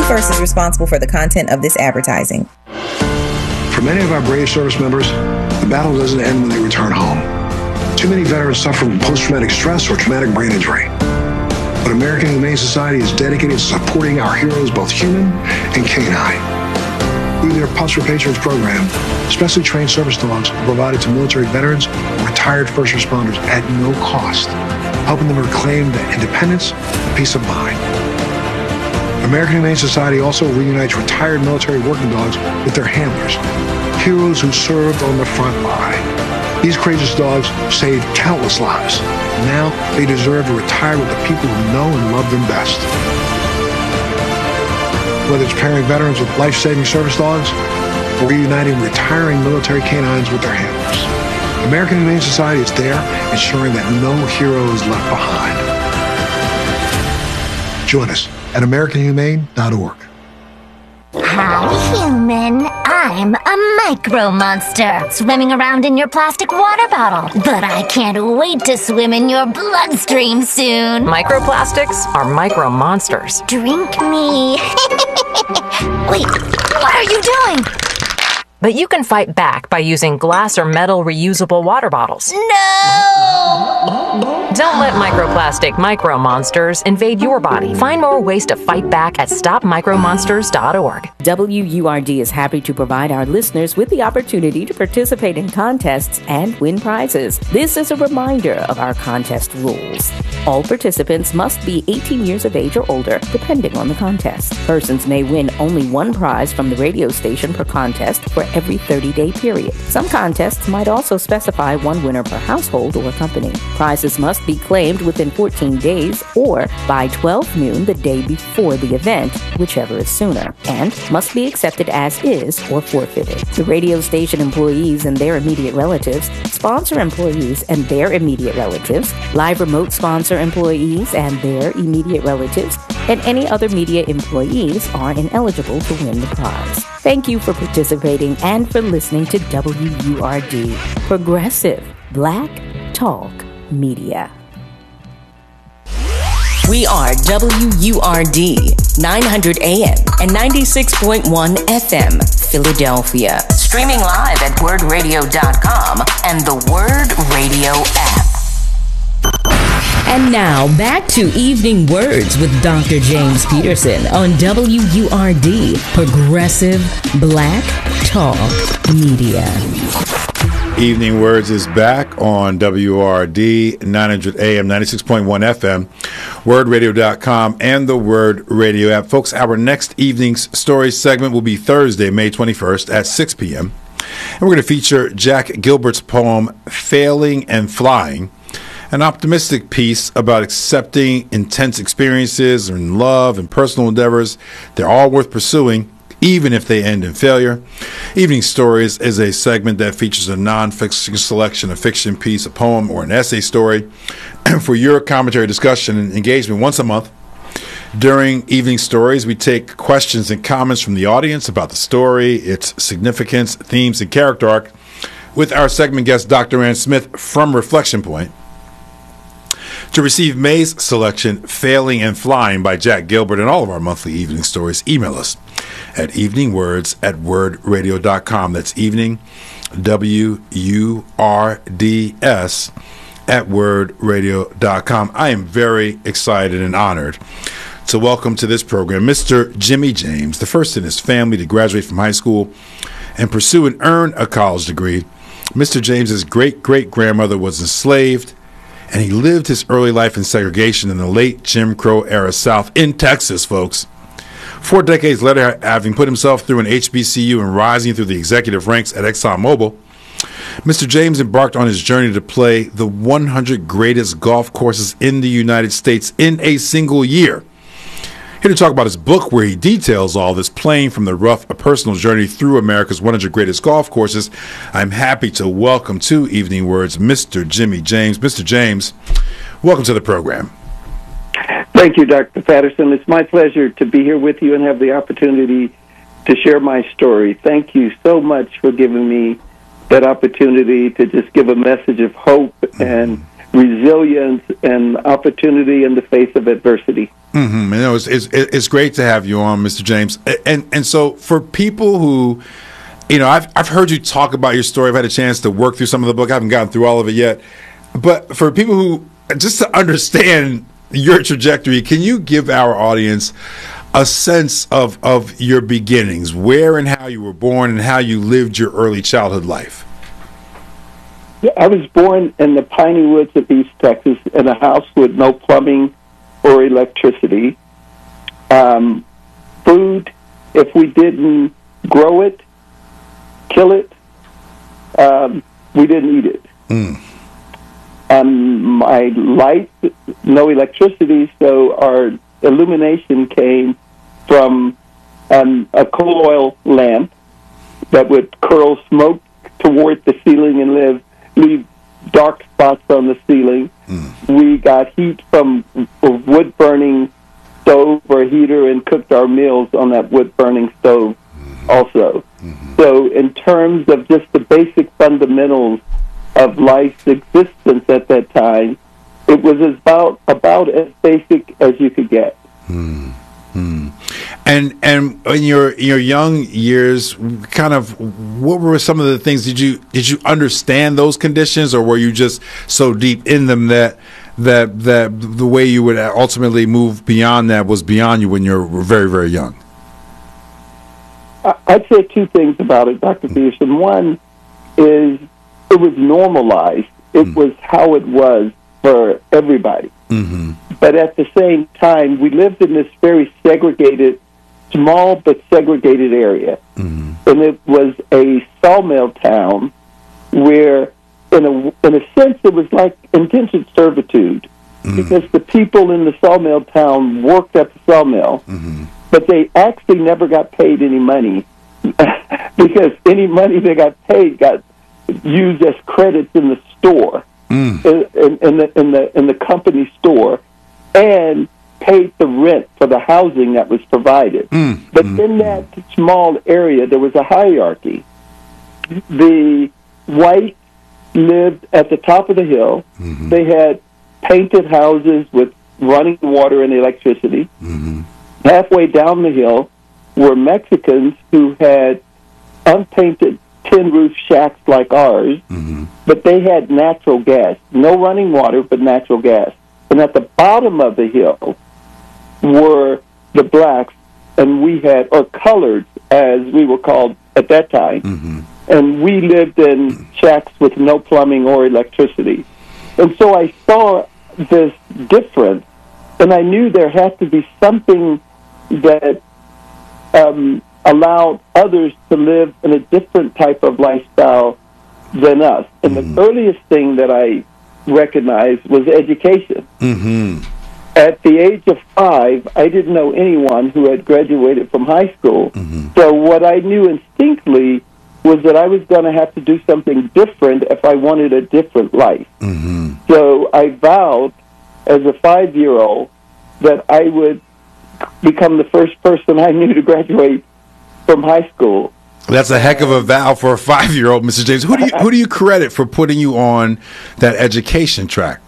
First is responsible for the content of this advertising. For many of our brave service members, the battle doesn't end when they return home. Too many veterans suffer from post-traumatic stress or traumatic brain injury. But American Humane Society is dedicated to supporting our heroes, both human and canine. Through their Pups for Patrons program, specially trained service dogs are provided to military veterans and retired first responders at no cost, helping them reclaim their independence and peace of mind. American Humane Society also reunites retired military working dogs with their handlers, heroes who served on the front line. These courageous dogs saved countless lives. Now they deserve to retire with the people who know and love them best. Whether it's pairing veterans with life-saving service dogs or reuniting retiring military canines with their handlers, American Humane Society is there ensuring that no hero is left behind. Join us at AmericanHumane.org. Hi, human. I'm a micro monster swimming around in your plastic water bottle. But I can't wait to swim in your bloodstream soon. Microplastics are micro monsters. Drink me. Wait, what are you doing? But you can fight back by using glass or metal reusable water bottles. No! Don't let microplastic micro monsters invade your body. Find more ways to fight back at stopmicromonsters.org. WURD is happy to provide our listeners with the opportunity to participate in contests and win prizes. This is a reminder of our contest rules. All participants must be 18 years of age or older, depending on the contest. Persons may win only one prize from the radio station per contest for every 30-day period. Some contests might also specify one winner per household or company. Prizes must be claimed within 14 days or by 12 noon the day before the event, whichever is sooner, and must be accepted as is or forfeited. The radio station employees and their immediate relatives, sponsor employees and their immediate relatives, live remote sponsor employees and their immediate relatives, and any other media employees are ineligible to win the prize. Thank you for participating and for listening to WURD, Progressive Black Talk Media. We are WURD, 900 AM and 96.1 FM, Philadelphia. Streaming live at wordradio.com and the Word Radio app. And now, back to Evening Words with Dr. James Peterson on WURD, Progressive Black Talk Media. Evening Words is back on WURD, 900 AM, 96.1 FM, wordradio.com, and the Word Radio app. Folks, our next evening's story segment will be Thursday, May 21st at 6 p.m. And we're going to feature Jack Gilbert's poem, Failing and Flying, an optimistic piece about accepting intense experiences in love and personal endeavors. They're all worth pursuing, even if they end in failure. Evening Stories is a segment that features a non-fiction selection, a fiction piece, a poem, or an essay story for your commentary, discussion, and engagement once a month. During Evening Stories, we take questions and comments from the audience about the story, its significance, themes, and character arc with our segment guest, Dr. Ann Smith from Reflection Point. To receive May's selection, Failing and Flying by Jack Gilbert, and all of our monthly evening stories, email us at eveningwords@wordradio.com. That's evening, WURDS, @wordradio.com. I am very excited and honored to welcome to this program Mr. Jimmy James, the first in his family to graduate from high school and pursue and earn a college degree. Mr. James's great-great-grandmother was enslaved, and he lived his early life in segregation in the late Jim Crow era South in Texas, folks. 4 decades later, having put himself through an HBCU and rising through the executive ranks at ExxonMobil, Mr. James embarked on his journey to play the 100 greatest golf courses in the United States in a single year. Here to talk about his book, where he details all this, playing from the rough, a personal journey through America's 100 greatest golf courses, I'm happy to welcome to Evening Words Mr. Jimmy James. Mr. James, welcome to the program. Thank you, Dr. Patterson. It's my pleasure to be here with you and have the opportunity to share my story. Thank you so much for giving me that opportunity to just give a message of hope and resilience and opportunity in the face of adversity. Mm-hmm. You know, it's great to have you on, Mr. James. And so for people who, you know, I've heard you talk about your story. I've had a chance to work through some of the book. I haven't gotten through all of it yet. But for people who, just to understand your trajectory, can you give our audience a sense of your beginnings, where and how you were born and how you lived your early childhood life? I was born in the piney woods of East Texas in a house with no plumbing or electricity. Food, if we didn't grow it, kill it, we didn't eat it. My light, no electricity, so our illumination came from a coal oil lamp that would curl smoke toward the ceiling and leave dark spots on the ceiling. We got heat from a wood-burning stove or heater and cooked our meals on that wood-burning stove also. So in terms of just the basic fundamentals of life's existence at that time, it was about as basic as you could get. And in your young years, kind of, what were some of the things? Did you understand those conditions, or were you just so deep in them that the way you would ultimately move beyond that was beyond you when you were very, very young? I'd say two things about it, Dr. Peterson. One is it was normalized. It was how it was for everybody. But at the same time, we lived in this very segregated, small but segregated area. And it was a sawmill town where, in a sense, it was like indentured servitude, because the people in the sawmill town worked at the sawmill, but they actually never got paid any money, because any money they got paid got used as credits in the store, in the company store, and paid the rent for the housing that was provided. But in that small area, there was a hierarchy. The whites lived at the top of the hill. They had painted houses with running water and electricity. Halfway down the hill were Mexicans who had unpainted tin roof shacks like ours, but they had natural gas. No running water, but natural gas. And at the bottom of the hill were the blacks, and we had, or coloreds, as we were called at that time, and we lived in shacks with no plumbing or electricity. And so I saw this difference, and I knew there had to be something that allowed others to live in a different type of lifestyle than us. And the earliest thing that I recognized was education. At the age of 5, I didn't know anyone who had graduated from high school. So what I knew instinctively was that I was going to have to do something different if I wanted a different life. So I vowed as a 5-year-old that I would become the first person I knew to graduate from high school. That's a heck of a vow for a 5-year-old, Mr. James. Who do you credit for putting you on that education track?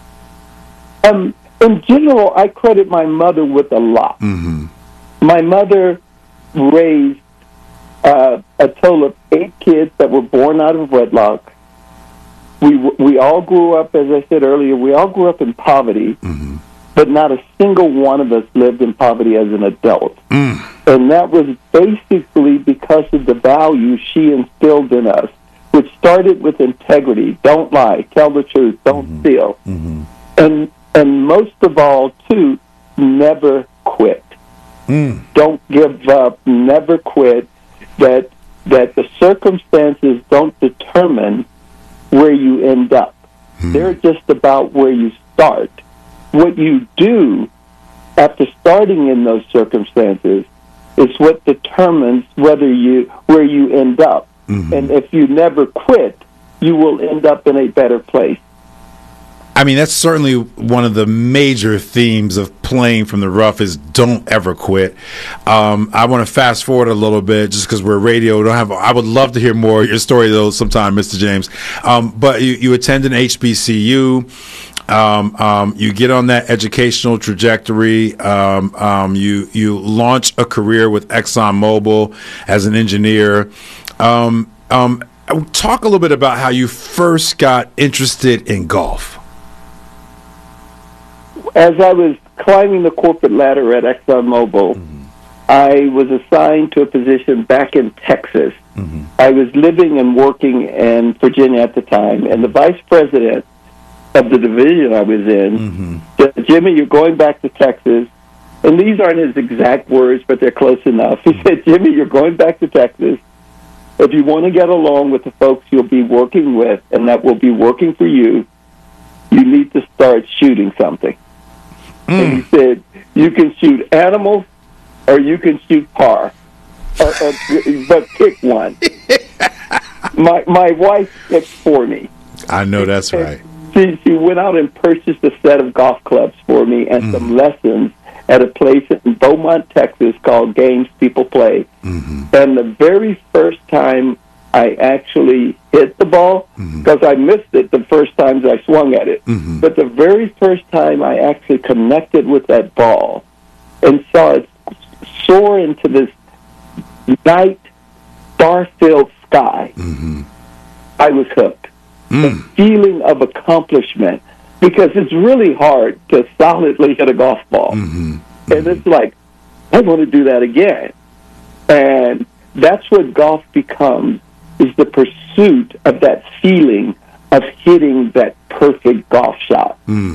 In general, I credit my mother with a lot. My mother raised a total of 8 kids that were born out of wedlock. We all grew up, as I said earlier, we all grew up in poverty, but not a single one of us lived in poverty as an adult. And that was basically because of the values she instilled in us, which started with integrity. Don't lie, tell the truth, don't steal. And most of all, too, never quit. Don't give up, never quit. That the circumstances don't determine where you end up. They're just about where you start. What you do after starting in those circumstances is what determines where you end up. And if you never quit, you will end up in a better place. I mean, that's certainly one of the major themes of Playing from the Rough is don't ever quit. I want to fast forward a little bit just because we're radio. I would love to hear more of your story, though, sometime, Mr. James. But you attended HBCU. You get on that educational trajectory. You launch a career with ExxonMobil as an engineer. Talk a little bit about how you first got interested in golf. As I was climbing the corporate ladder at ExxonMobil, I was assigned to a position back in Texas. I was living and working in Virginia at the time, and the vice president of the division I was in said, "Jimmy, you're going back to Texas." And these aren't his exact words, but they're close enough. He said, "Jimmy, you're going back to Texas. If you want to get along with the folks you'll be working with and that will be working for you, you need to start shooting something." And he said, "You can shoot animals or you can shoot par, but pick one." My wife picked for me. I know that's right. She went out and purchased a set of golf clubs for me and some lessons at a place in Beaumont, Texas called Games People Play. And the very first time I actually hit the ball, because I missed it the first times I swung at it, but the very first time I actually connected with that ball and saw it soar into this night star-filled sky, I was hooked. The feeling of accomplishment, because it's really hard to solidly hit a golf ball. And it's like, I want to do that again. And that's what golf becomes, is the pursuit of that feeling of hitting that perfect golf shot.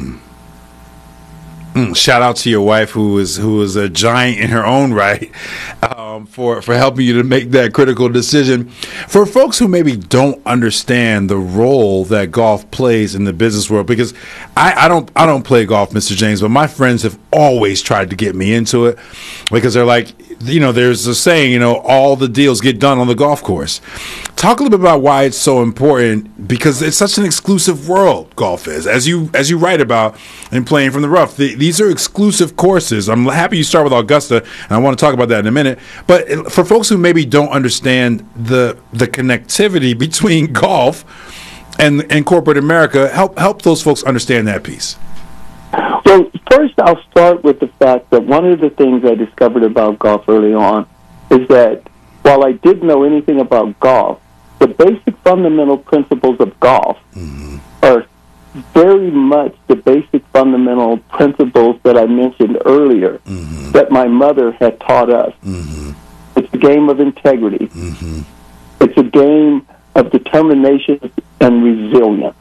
Shout out to your wife, who is a giant in her own right, for helping you to make that critical decision. For folks who maybe don't understand the role that golf plays in the business world, because I don't play golf, Mr. James, but my friends have always tried to get me into it, because they're like, there's a saying, all the deals get done on the golf course. Talk a little bit about why it's so important, because it's such an exclusive world, golf is, as you write about in Playing from the Rough. These are exclusive courses. I'm happy you start with Augusta, and I want to talk about that in a minute. But for folks who maybe don't understand the connectivity between golf and corporate America, help those folks understand that piece. Well, first I'll start with the fact that one of the things I discovered about golf early on is that while I didn't know anything about golf, the basic fundamental principles of golf are very much the basic fundamental principles that I mentioned earlier that my mother had taught us. It's a game of integrity. It's a game of determination and resilience.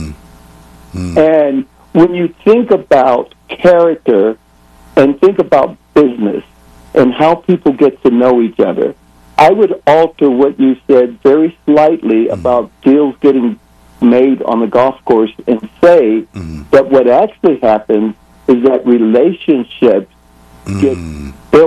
And when you think about character and think about business and how people get to know each other, I would alter what you said very slightly about deals getting made on the golf course and say that what actually happens is that relationships get